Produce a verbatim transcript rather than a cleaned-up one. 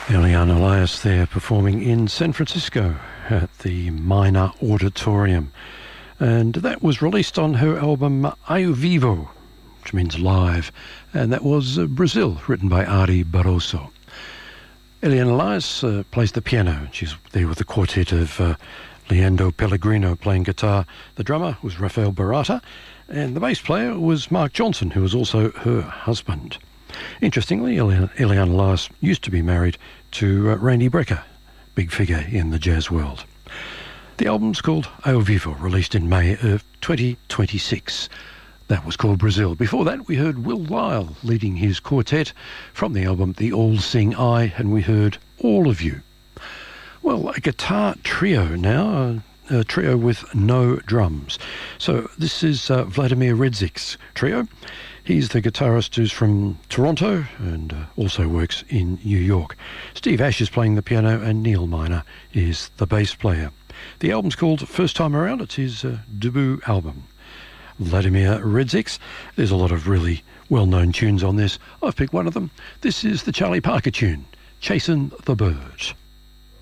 Eliane Elias there performing in San Francisco at the Minor Auditorium. And that was released on her album Ao Vivo, which means live. And that was uh, Brazil, written by Ari Barroso. Eliane Elias uh, plays the piano. She's there with the quartet of uh, Leandro Pellegrino playing guitar. The drummer was Rafael Barata. And the bass player was Mark Johnson, who was also her husband. Interestingly, Eliane Elias used to be married to uh, Randy Brecker, big figure in the jazz world. The album's called Ao Vivo, released in May of twenty twenty-six. That was called Brazil. Before that, we heard Will Lyle leading his quartet from the album The All Sing I, and we heard All of You. Well, a guitar trio now, a trio with no drums. So this is uh, Vladimir Redzik's trio. He's the guitarist who's from Toronto and uh, also works in New York. Steve Ash is playing the piano and Neil Miner is the bass player. The album's called First Time Around. It's his uh, debut album. Vladimir Redzik's. There's a lot of really well-known tunes on this. I've picked one of them. This is the Charlie Parker tune, Chasing the Bird.